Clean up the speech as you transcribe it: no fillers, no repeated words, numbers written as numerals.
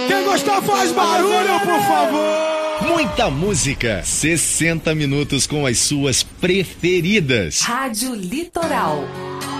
Quem gostar faz barulho, por favor. Muita música, 60 minutos com as suas preferidas. Rádio Litoral.